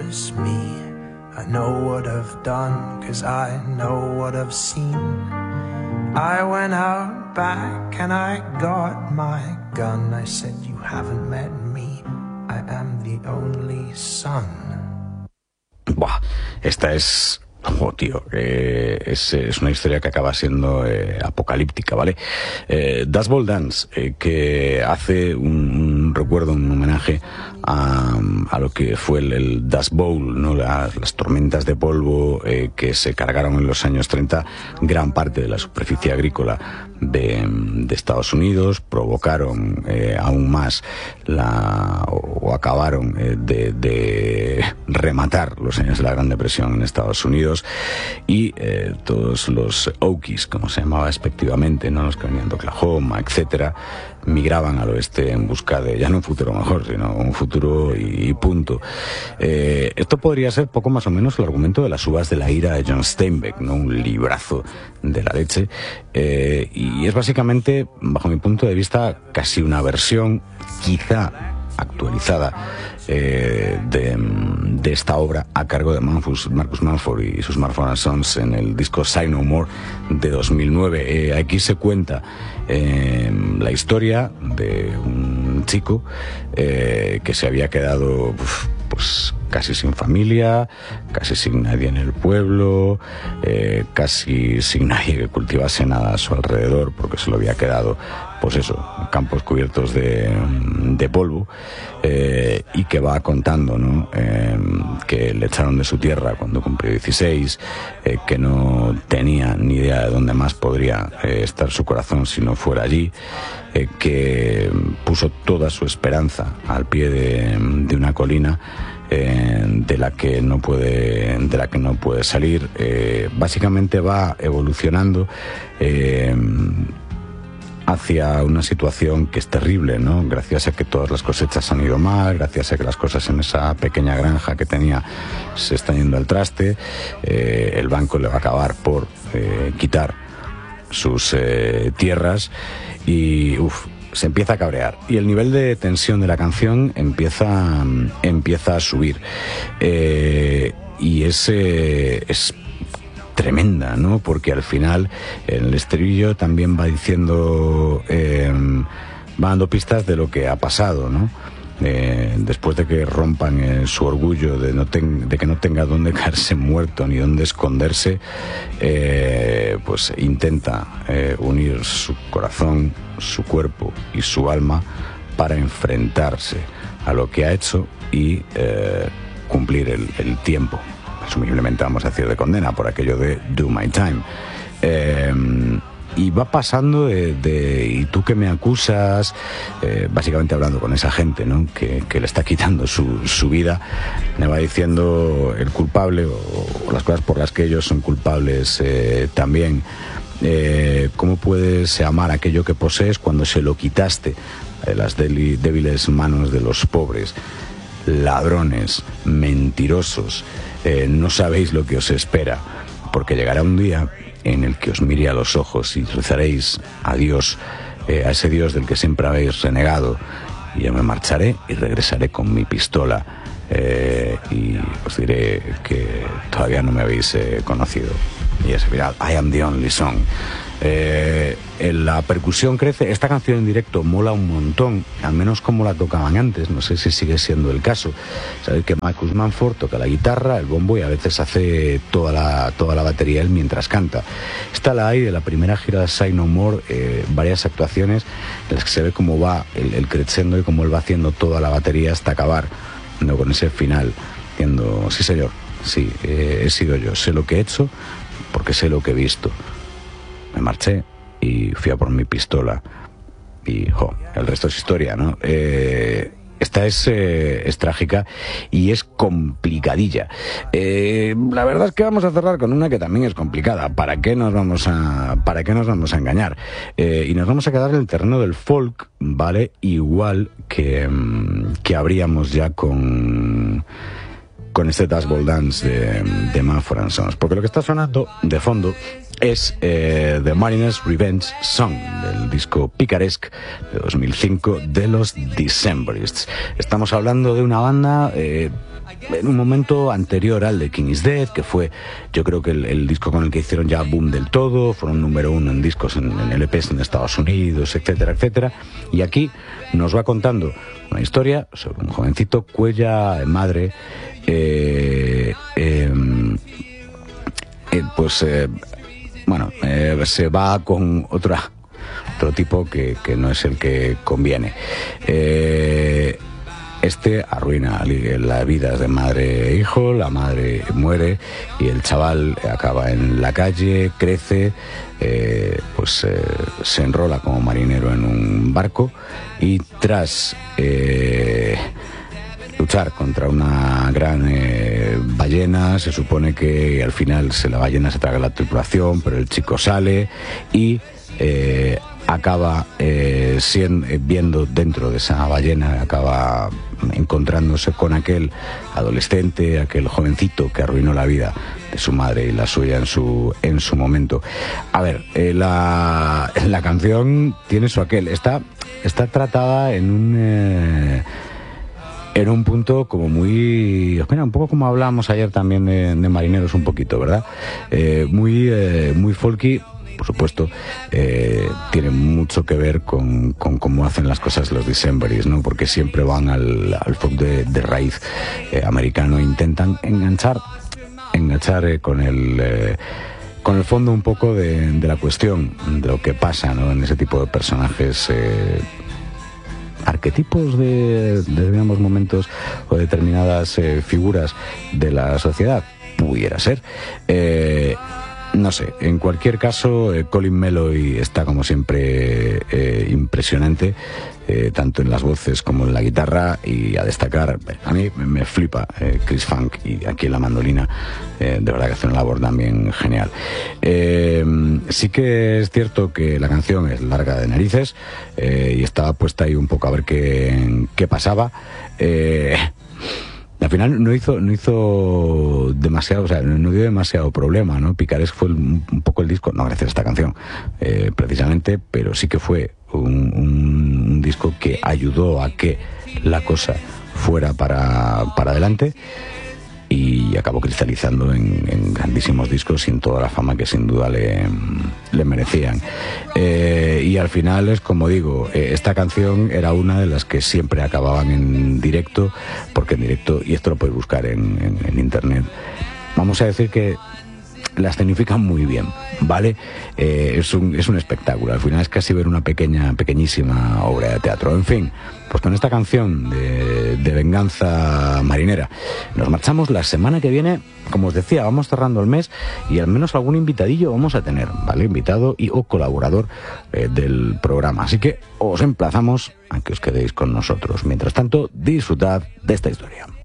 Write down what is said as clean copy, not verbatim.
was me, I know what I've done, 'cause I know what I've seen. I went out back and I got my gun. I said, you haven't met me, I am the only son. Buah, esta es... Oh, tío, es una historia que acaba siendo apocalíptica, ¿vale? Dust Bowl Dance, que hace un recuerdo, un homenaje a lo que fue el Dust Bowl, ¿no? Las tormentas de polvo que se cargaron en los años 30 gran parte de la superficie agrícola de Estados Unidos, provocaron aún más o acabaron de rematar los años de la Gran Depresión en Estados Unidos, y todos los Okies, como se llamaba respectivamente, ¿no? Los que venían de Oklahoma, etcétera, migraban al oeste en busca de ya no un futuro mejor, sino un futuro y punto. Esto podría ser poco más o menos el argumento de Las uvas de la ira de John Steinbeck, ¿no? Un librazo de la leche, y es básicamente, bajo mi punto de vista, casi una versión quizá actualizada de esta obra a cargo de Marcus Mumford y sus Mumford & Sons en el disco Say No More de 2009. Aquí se cuenta la historia de un chico que se había quedado pues casi sin familia, casi sin nadie en el pueblo, casi sin nadie que cultivase nada a su alrededor, porque se lo había quedado, pues eso, campos cubiertos de polvo, y que va contando, ¿no? Que le echaron de su tierra cuando cumplió 16, que no tenía ni idea de dónde más podría estar su corazón si no fuera allí, que puso toda su esperanza al pie de una colina de la que no puede salir. Básicamente va evolucionando hacia una situación que es terrible, ¿no? Gracias a que todas las cosechas han ido mal, gracias a que las cosas en esa pequeña granja que tenía se están yendo al traste, el banco le va a acabar por quitar sus tierras y se empieza a cabrear y el nivel de tensión de la canción empieza a subir, y es tremenda, ¿no? Porque al final en el estribillo también va diciendo, va dando pistas de lo que ha pasado, ¿no? Después de que rompan su orgullo de que no tenga dónde caerse muerto ni dónde esconderse, pues intenta unir su corazón, su cuerpo y su alma para enfrentarse a lo que ha hecho y cumplir el tiempo, presumiblemente vamos a decir de condena, por aquello de Do My Time. Y va pasando y tú que me acusas, básicamente hablando con esa gente, ¿no? que le está quitando su vida, me va diciendo el culpable o las cosas por las que ellos son culpables también. ¿Cómo puedes amar aquello que posees cuando se lo quitaste de las débiles manos de los pobres? Ladrones, mentirosos, no sabéis lo que os espera, porque llegará un día en el que os mire a los ojos y rezaréis a Dios, a ese Dios del que siempre habéis renegado, y yo me marcharé y regresaré con mi pistola, y os diré que todavía no me habéis conocido. Y ese final, I am the only song. La percusión crece. Esta canción en directo mola un montón, al menos como la tocaban antes. No sé si sigue siendo el caso. Sabéis que Marcus Mumford toca la guitarra, el bombo, y a veces hace toda la batería él mientras canta. Esta la hay de la primera gira de Say No More, varias actuaciones en las que se ve cómo va el crescendo y cómo él va haciendo toda la batería hasta acabar, ¿no? Con ese final diciendo, sí señor, sí, he sido yo, sé lo que he hecho porque sé lo que he visto. Me marché y fui a por mi pistola y el resto es historia, ¿no? Esta es trágica y es complicadilla. La verdad es que vamos a cerrar con una que también es complicada. ¿Para qué nos vamos a engañar? Y nos vamos a quedar en el terreno del folk, ¿vale? Igual que habríamos ya con este Dust Bowl Dance de Mumford & Sons, porque lo que está sonando de fondo es The Mariner's Revenge Song, del disco Picaresque de 2005 de los Decemberists. Estamos hablando de una banda en un momento anterior al de King is Dead, que fue, yo creo que el disco con el que hicieron ya boom del todo, fueron número 1 en discos, en LPs en Estados Unidos, etcétera, etcétera. Y aquí nos va contando una historia sobre un jovencito cuya madre se va con otro tipo que no es el que conviene. Este arruina las vidas de madre e hijo, la madre muere y el chaval acaba en la calle, crece, se enrola como marinero en un barco y tras luchar contra una gran ballena, se supone que al final la ballena se traga la tripulación, pero el chico sale y acaba viendo dentro de esa ballena, acaba encontrándose con aquel adolescente, aquel jovencito que arruinó la vida de su madre y la suya en su momento. A ver, la canción tiene su aquel, está tratada en un punto como muy, mira, un poco como hablábamos ayer también de marineros un poquito, ¿verdad? Muy folky. Por supuesto, tiene mucho que ver con cómo hacen las cosas los Decemberis, ¿no? Porque siempre van al folk de raíz americano, intentan enganchar con el fondo un poco de la cuestión, de lo que pasa, ¿no? En ese tipo de personajes, arquetipos de determinados momentos o determinadas figuras de la sociedad, pudiera ser. No sé, en cualquier caso, Colin Meloy está como siempre impresionante, tanto en las voces como en la guitarra, y a destacar, a mí me flipa Chris Funk, y aquí en la mandolina, de verdad que hace una labor también genial. Sí que es cierto que la canción es larga de narices, y estaba puesta ahí un poco a ver qué pasaba. Al final no hizo demasiado, o sea, no dio demasiado problema, ¿no? Picaresque fue un poco el disco, no gracias a esta canción, precisamente, pero sí que fue un disco que ayudó a que la cosa fuera para adelante, y acabó cristalizando en grandísimos discos y en toda la fama que sin duda le merecían. Y al final es como digo, esta canción era una de las que siempre acababan en directo, porque en directo, y esto lo podéis buscar en internet, vamos a decir que la escenifican muy bien, ¿vale? Es un espectáculo, al final es casi ver una pequeñísima obra de teatro. En fin, pues con esta canción de venganza marinera nos marchamos. La semana que viene, como os decía, vamos cerrando el mes y al menos algún invitadillo vamos a tener, ¿vale? Invitado o colaborador del programa, así que os emplazamos a que os quedéis con nosotros. Mientras tanto, disfrutad de esta historia.